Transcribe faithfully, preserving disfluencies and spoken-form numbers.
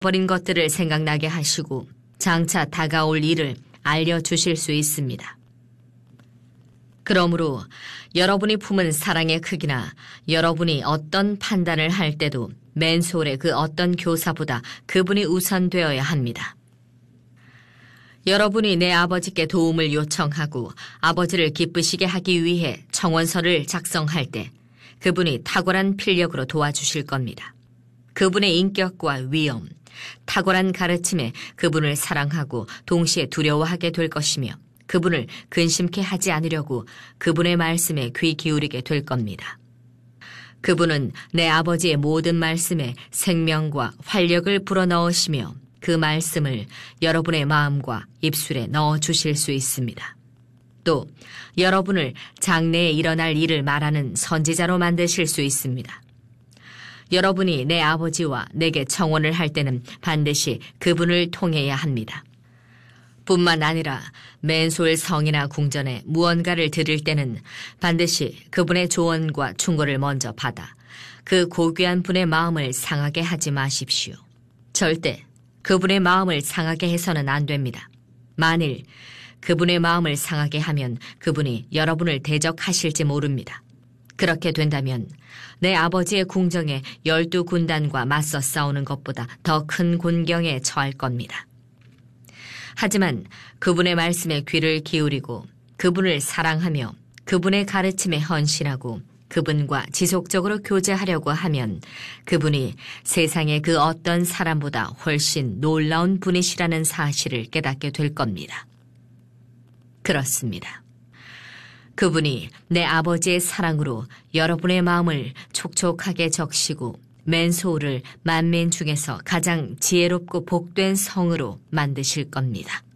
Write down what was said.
버린 것들을 생각나게 하시고 장차 다가올 일을 알려주실 수 있습니다. 그러므로 여러분이 품은 사랑의 크기나 여러분이 어떤 판단을 할 때도 맨소울의 그 어떤 교사보다 그분이 우선되어야 합니다. 여러분이 내 아버지께 도움을 요청하고 아버지를 기쁘시게 하기 위해 청원서를 작성할 때 그분이 탁월한 필력으로 도와주실 겁니다. 그분의 인격과 위엄, 탁월한 가르침에 그분을 사랑하고 동시에 두려워하게 될 것이며 그분을 근심케 하지 않으려고 그분의 말씀에 귀 기울이게 될 겁니다. 그분은 내 아버지의 모든 말씀에 생명과 활력을 불어넣으시며 그 말씀을 여러분의 마음과 입술에 넣어주실 수 있습니다. 또 여러분을 장래에 일어날 일을 말하는 선지자로 만드실 수 있습니다. 여러분이 내 아버지와 내게 청원을 할 때는 반드시 그분을 통해야 합니다. 뿐만 아니라 맨소울 성이나 궁전에 무언가를 드릴 때는 반드시 그분의 조언과 충고를 먼저 받아 그 고귀한 분의 마음을 상하게 하지 마십시오. 절대 그분의 마음을 상하게 해서는 안 됩니다. 만일 그분의 마음을 상하게 하면 그분이 여러분을 대적하실지 모릅니다. 그렇게 된다면 내 아버지의 궁정에 열두 군단과 맞서 싸우는 것보다 더 큰 곤경에 처할 겁니다. 하지만 그분의 말씀에 귀를 기울이고 그분을 사랑하며 그분의 가르침에 헌신하고 그분과 지속적으로 교제하려고 하면 그분이 세상의 그 어떤 사람보다 훨씬 놀라운 분이시라는 사실을 깨닫게 될 겁니다. 그렇습니다. 그분이 내 아버지의 사랑으로 여러분의 마음을 촉촉하게 적시고 맨소울을 만민 중에서 가장 지혜롭고 복된 성으로 만드실 겁니다.